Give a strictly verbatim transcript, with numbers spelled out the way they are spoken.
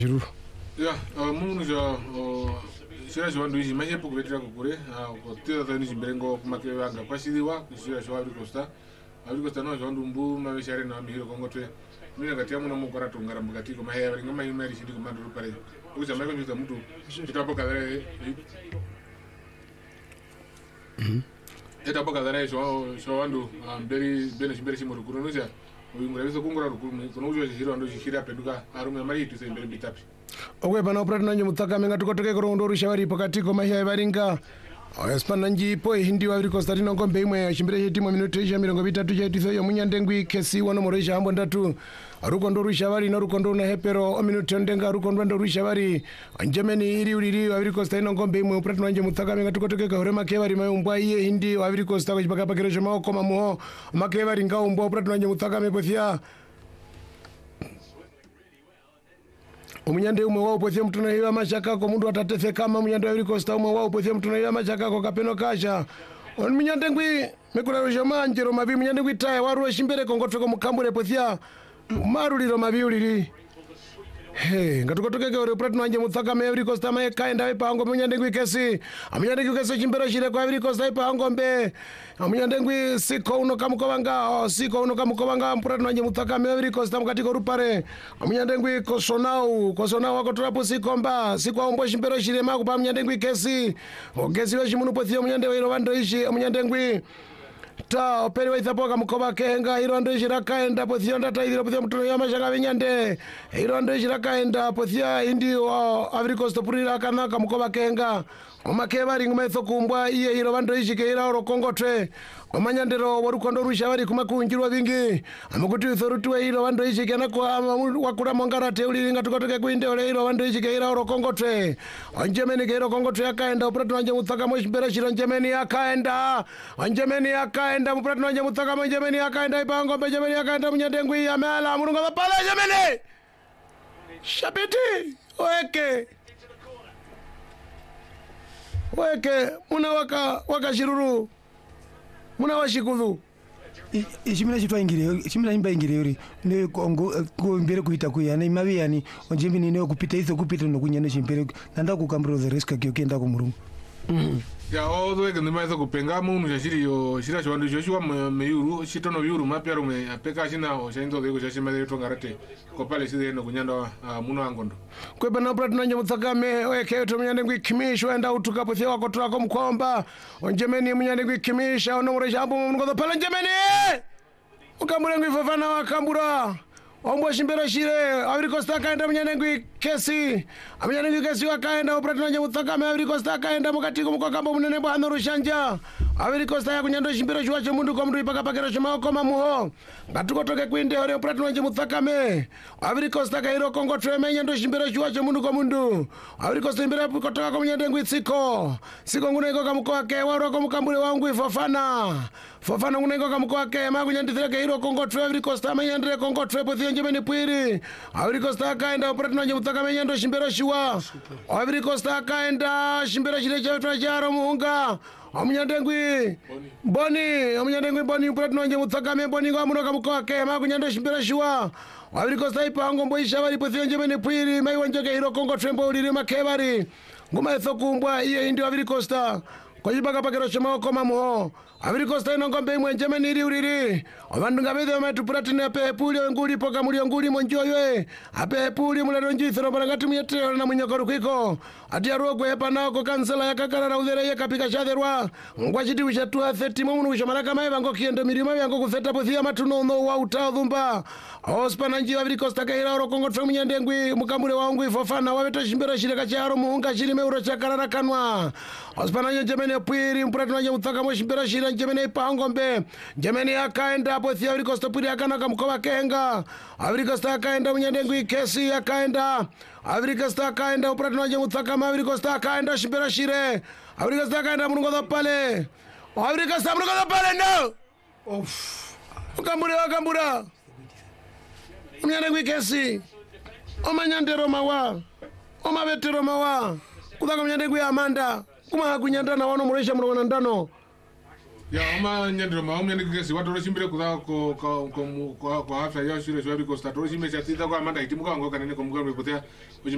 Jiruru. Ya, munu ja shira shwa nduishi manye po kuletera kukure, ko tira tani shimberengo kumake wanga kwashiriwa, shira shwa Ivory Coast. Ivory Coast no shwa ndumbu mawe share na mihiro kongotwe. Mina kati amu na mukora tungara mbukati ko mahaya bari ngama yuma rishindi kumando rupare. Uja mako nyuta mtu kitapo kadare. Mhm. Etapo kadare shwa shwa ndu mberi bene shimbere shimuru kurunuja. Uyungura biso kungura rukuru kono ujo shiro ndo shira peduka arume mari tu sembere bitapi. Ogwe bana opera nanje mutaka menga tukotoke korondo rushawari pakati ko mahya baringa. Oyaspan nanji po hindi wa Ivory Coast rino ngombe imwe shimbire hitimo minuto isha mirongo bitatu ya tiso yo munyandengwi kesi wono moresha hambo ndatu. Rukondo rushawari no rukondo na hepero o minuto ndenga rukondo ndo rushawari. Anjemeni iri uriri wa Ivory Coast rino ngombe imwe opera nanje mutaka menga tukotoke ka horema kebari mayombwa iye hindi wa Ivory Coast ko chipaka pakeresho mao koma muho makebari ngao mbo opera nanje mutaka mepothia. Umunyande umwe wao pothia mtu na hiwa mashaka ko mundu atatese kama munyande wa Ivory Coast umwe wao pothia mtu na hiwa mashaka ko kapeno kasha on munyande ngwi mekura rojoma njero mabi munyande ngwi taye waru shimbere kongotwe ko mukambure pothia maruliro mabi uliri he ngatukotoke ke ore prat nanje mutsaka me Ivory Coast ma kaenda ipango munyande ngwi kesi amunyande ngwi kesi chimbero shire ko Ivory Coast ipango mbe amunyande ngwi siko uno kamukobanga siko uno kamukobanga prat nanje mutsaka me Ivory Coast mukati ko rupare amunyande ngwi kosonau kosonau akotorapo sikomba sikwa ombo chimbero shire ma kupa amunyande ngwi kesi ogesi wa chimunu pothio amunyande wa irobando ishi amunyande ngwi ta operi wa ithapoka mukoba kenga irondo ishira kaenda pothia ndata idiro pothia mtuno ya mashaka vinyande irondo ishira kaenda pothia indi wa Ivory Coast purira kanaka mukoba kenga omakebari ngumetho kumbwa iye irobando ishike ira oro kongotwe omanyandero warukondo rushawari kumakunjirwa vingi amukuti uthorutwe irobando ishike na kwa wakura mongarate uliringa tukotoke kuinde ole irobando ishike ira oro kongotwe onjemeni ke iro kongotwe akaenda opratu nanje mutsaka moshibera shiro njemeni akaenda onjemeni akaenda opratu nanje mutsaka monjemeni akaenda ipango benjemeni akaenda munyandengwi amala murunga pala jemeni shabiti weke weke muna waka waka shiruru muna washikudu ishimira chitwa ingire ishimira imba ingire yori ne kongo ko mbere kuita kuyana imabi yani onjembi ni ne kupita iso kupita no kunyane chimpere nanda kukambro the risk kyo kenda ko murungu ya odo ege ndima iso kupenga mu mujashiri yo shira chwandu joshua meyuru shitono yuru mapyaro me apeka shina o shaindo dego shashima de tongarate ko pale side no kunyanda muno angondo kweba na prat nanje mutsakame weke to munyande ngwi kimisho enda utuka pothia wako trako mkomba onjemeni munyande ngwi kimisha ono mure jambo mungo pala njemeni ukamure ngwi fafana wakambura ombo shimbero shire Ivory Coast akaenda munyande ngwi kesi munyande ngwi kesi wakaenda oprat nanje mutsakame Ivory Coast akaenda mukati ko mukokambo munene bwana rushanja Ivory Coast ya kunyando shimbero shwacho mundu ko mundu ipaka pakero shoma koma muho ngatukotoke kuinde ore oprat nanje mutsakame Ivory Coast akairo kongo tremenya ndo shimbero shwacho mundu ko mundu Ivory Coast imbere kutoka ko munyande ngwi tsiko siko nguneko kamuko wake waro ko mukambule wangu ifofana fofana nguneko kamuko wake makunyandithira kairo kongo tre Ivory Coast amenyandire kongo tre pothia njemeni pwiri Ivory Coast akaenda oprat nanje mutsakame nyando shimbero shwa Ivory Coast akaenda shimbero shire cha charo muunga amunyandengwi boni amunyandengwi boni oprat nanje mutsakame boni ngo muno kamuko wake makunyando shimbero shwa Ivory Coast ipango mbo ishabari pothia njemeni pwiri mai wanjoke hiro kongo trembo uliri makebari nguma ethokumbwa iye indi Ivory Coast kwa jibaka pakero shoma koma muho Ivory Coast ino ngombe imwe njemeni iri uriri abandu ngabethe matupratine ape puli nguli poka muri nguli monjoyo ape puli mulero njithero barangati muyetere na munyakoro kwiko ati arogwe hepa nako kansela yakakara na udhere yakapika shatherwa ngwa chiti wishatua thirty mu munu shamaraka mai bango kiende mirima yango kutheta pothia matuno no wa utathumba ospana nji Ivory Coast akaira oro kongo twa munyandengwi mukambure wangu ifofana wabeta shimbero shireka charo muunga shiri meuro chakara kanwa ospana njemeni pwiri mpuratu nanje mutsaka mo shimbero shira njemeni ipango mbe njemeni akaenda pothia Ivory Coast pwiri akanaka mkoba kenga Ivory Coast akaenda munyandengwi kesi akaenda Ivory Coast akaenda oprat nanje mutsaka ma Ivory Coast akaenda shimbero shire Ivory Coast akaenda munungo pale Ivory Coast munungo pale no of ukambure wakambura munyandengwi kesi omanyandero mawa omabetero mawa kudaka munyandengwi amanda kuma kunyanda na wano muresha murongo ndano ya oma nyandiro ma omya nikesi watu roshimbire kuza ko ko ko afya ya shule shwabi ko statoro shime chatita kwa amanda itimuka ngo kanene ko mugambe kutea